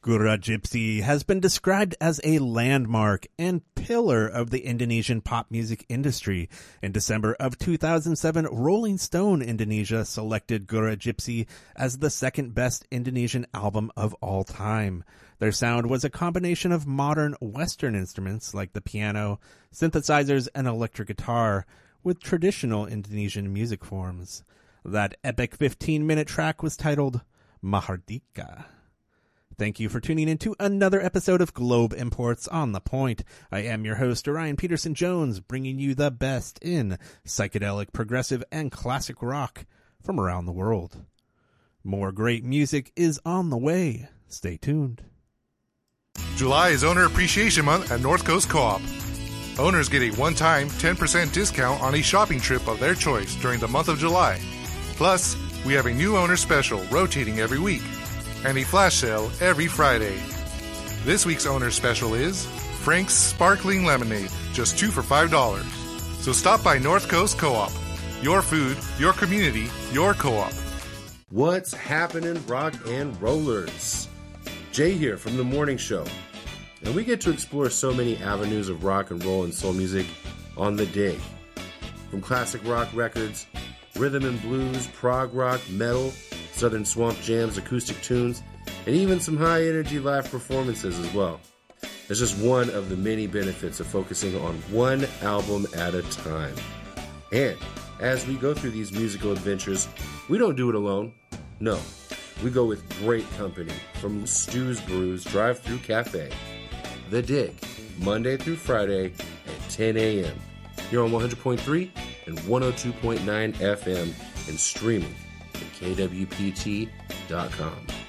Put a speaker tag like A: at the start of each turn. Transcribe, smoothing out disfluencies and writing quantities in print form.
A: Gura Gypsy has been described as a landmark and pillar of the Indonesian pop music industry. In December of 2007, Rolling Stone Indonesia selected Gura Gypsy as the second best Indonesian album of all time. Their sound was a combination of modern Western instruments like the piano, synthesizers, and electric guitar, with traditional Indonesian music forms. That epic 15-minute track was titled Mahardika. Thank you for tuning in to another episode of Globe Imports on the Point. I am your host, Orion Peterson Jones, bringing you the best in psychedelic, progressive, and classic rock from around the world. More great music is on the way. Stay tuned.
B: July is Owner Appreciation Month at North Coast Co-op. Owners get a one-time 10% discount on a shopping trip of their choice during the month of July. Plus, we have a new owner special rotating every week, and a flash sale every Friday. This week's owner special is Frank's Sparkling Lemonade, just 2 for $5. So stop by North Coast Co-op. Your food, your community, your co-op.
C: What's happening, rock and rollers? Jay here from The Morning Show. And we get to explore so many avenues of rock and roll and soul music on the day. From classic rock records, rhythm and blues, prog rock, metal, southern swamp jams, acoustic tunes, and even some high-energy live performances as well. It's just one of the many benefits of focusing on one album at a time. And as we go through these musical adventures, we don't do it alone. No, we go with great company from Stu's Brews Drive-Thru Cafe. The Dig, Monday through Friday at 10 a.m. Here on 100.3 and 102.9 FM and streaming at kwpt.com.